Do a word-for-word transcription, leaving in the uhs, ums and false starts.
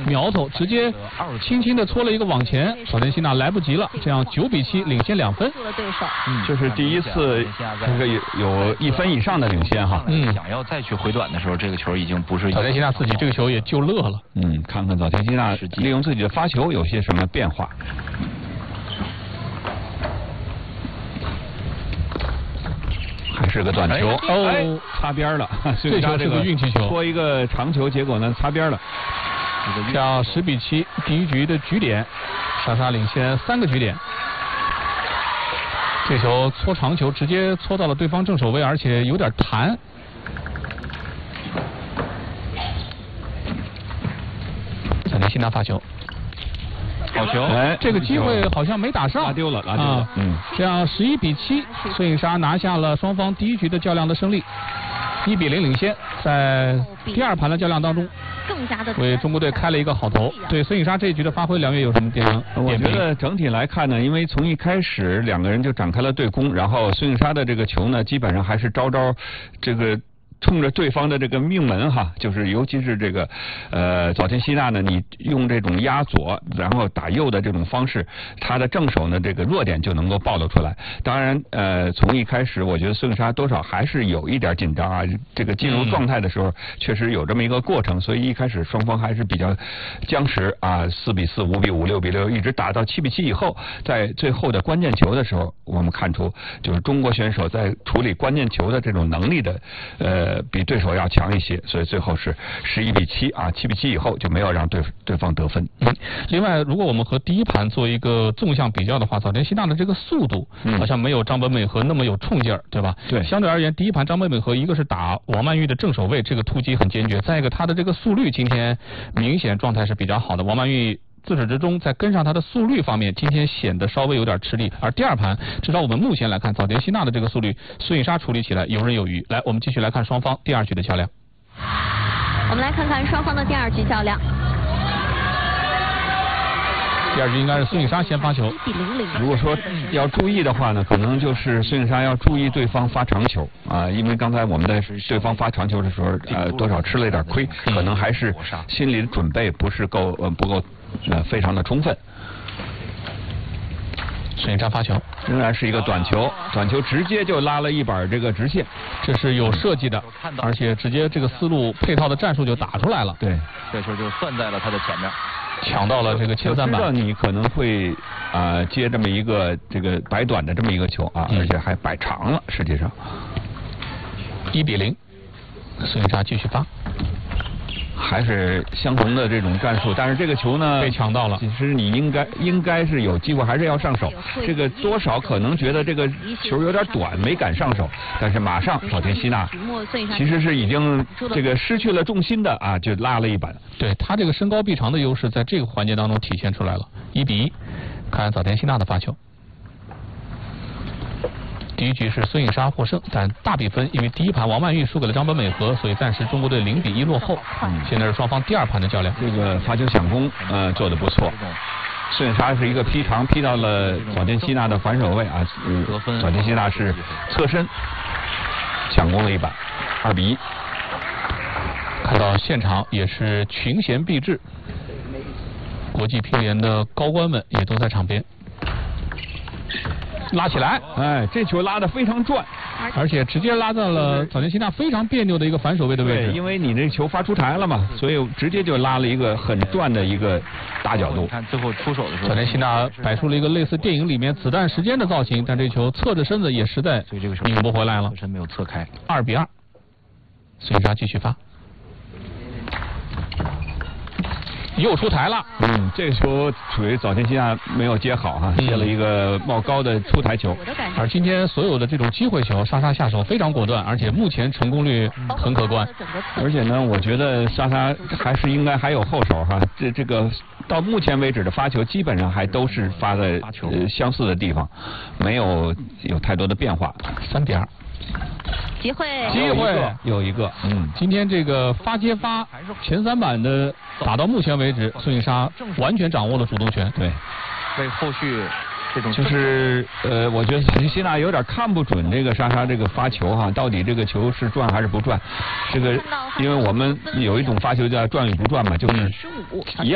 苗头，直接轻轻的搓了一个往前，早田希娜来不及了，这样九比七领先两分。 嗯，这是第一次这个有有一分以上的领先哈。 嗯，想要再去回短的时候，这个球已经不是早田希娜自己这个球也就乐了。 嗯，看看早田希娜利用自己的发球有些什么变化。还是个短球哦，擦边了。 这球是个运气球， 拨一个长球，结果呢擦边了。 这样十比七，第一局的局点，莎莎领先三个局点。这球搓长球，直接搓到了对方正手位，而且有点弹。早田希娜发球。 好球！ 哎， 这个机会好像没打上， 拉丢了，拉丢了。啊、 嗯，这样十一比七，孙颖莎拿下了双方第一局的较量的胜利，一比零领先。在第二盘的较量当中， 更加的为中国队开了一个好头。对孙颖莎这一局的发挥，梁月有什么点评？ 我觉得整体来看呢，因为从一开始两个人就展开了对攻，然后孙颖莎的这个球呢，基本上还是招招这个。冲着对方的这个命门哈，就是尤其是这个呃早田希娜呢，你用这种压左然后打右的这种方式，他的正手呢这个弱点就能够暴露出来。当然呃从一开始我觉得孙颖莎多少还是有一点紧张啊，这个进入状态的时候确实有这么一个过程，所以一开始双方还是比较僵持啊，四比四、五比五、六比六，一直打到七比七以后，在最后的关键球的时候，我们看出就是中国选手在处理关键球的这种能力的呃。呃，比对手要强一些，所以最后是十一比七啊，七比七以后就没有让对对方得分。 嗯，另外，如果我们和第一盘做一个纵向比较的话，早田希娜的这个速度好像没有张本美和那么有冲劲儿，对吧？ 对。 相对而言，第一盘张本美和一个是打王曼玉的正手位，这个突击很坚决；再一个，她的这个速率今天明显状态是比较好的。王曼玉自始至终在跟上他的速率方面，今天显得稍微有点吃力。而第二盘，至少我们目前来看，早田希娜的这个速率，孙颖莎处理起来游刃有余。来，我们继续来看双方第二局的较量。 我们来看看双方的第二局较量。 第二局应该是孙颖莎先发球。 如果说要注意的话呢，可能就是孙颖莎要注意对方发长球啊，因为刚才我们在对方发长球的时候，呃，多少吃了一点亏，可能还是心理的准备不是够呃不够呃非常的充分。 孙颖莎发球， 仍然是一个短球，短球直接就拉了一板这个直线， 这是有设计的，而且直接这个思路配套的战术就打出来了。 对， 这球就算在了他的前面。 抢到了这个前三板， 知道你可能会啊、呃、接这么一个这个摆短的这么一个球啊，嗯、而且还摆长了，实际上一比零，孙颖莎继续发， 还是相同的这种战术，但是这个球呢被抢到了。 其实你应该应该是有机会，还是要上手。这个多少可能觉得这个球有点短，没敢上手，但是马上早田希娜其实是已经这个失去了重心的啊，就拉了一板。 对他这个身高臂长的优势，在这个环节当中体现出来了。一比一，看早田希娜的发球。第一局是孙颖莎获胜，但大比分因为第一盘王曼玉输给了张本美和，所以暂时中国队零比一落后。嗯，现在是双方第二盘的较量。 这个发球抢攻呃做得不错，孙颖莎是一个劈长劈到了早田希娜的反手位啊，嗯，早田希娜是侧身抢攻了一板，二比一。 看到现场也是群贤毕至，国际乒联的高官们也都在场边。拉起来， 哎，这球拉得非常转， 而且直接拉到了早田希娜非常别扭的一个反手位的位置。 因为你这球发出台了嘛，所以直接就拉了一个很转的一个大角度。 看最后出手的时候， 早田希娜摆出了一个类似电影里面子弹时间的造型，但这球侧着身子也实在拧不回来了， 身没有侧开。 二比二，孙颖莎继续发。又出台了， 嗯，这个球属于早田希娜没有接好哈、啊，接了一个冒高的出台球。 而今天所有的这种机会球，莎莎下手非常果断，而且目前成功率很可观。 而且呢，我觉得莎莎还是应该还有后手哈、啊，这这个到目前为止的发球基本上还都是发在呃相似的地方，没有有太多的变化。 三比二。 机会， 机会有一个，嗯， 今天这个发接发前三板的打到目前为止，孙颖莎完全掌握了主动权。 对， 为后续这种就是呃，我觉得早田希娜有点看不准这个莎莎这个发球哈，到底这个球是转还是不转？这个，因为我们有一种发球叫转与不转嘛，就是一样。